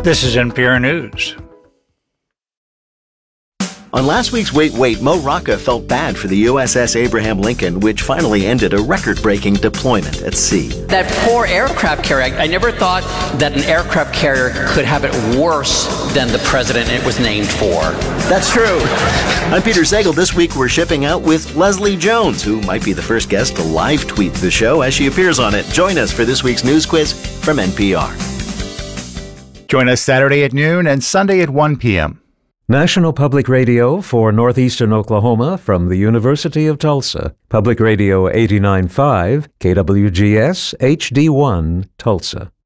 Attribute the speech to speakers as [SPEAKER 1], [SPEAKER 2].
[SPEAKER 1] This is NPR News.
[SPEAKER 2] On last week's Wait, Wait, Mo Rocca felt bad for the USS Abraham Lincoln, which finally ended a record-breaking deployment at sea.
[SPEAKER 3] That poor aircraft carrier, I never thought that an aircraft carrier could have it worse than the president it was named for.
[SPEAKER 2] That's true. I'm Peter Sagal. This week we're shipping out with Leslie Jones, who might be the first guest to live tweet the show as she appears on it. Join us for this week's news quiz from NPR.
[SPEAKER 4] Join us Saturday at noon and Sunday at 1 p.m.
[SPEAKER 5] National Public Radio for Northeastern Oklahoma from the University of Tulsa. Public Radio 89.5, KWGS HD1, Tulsa.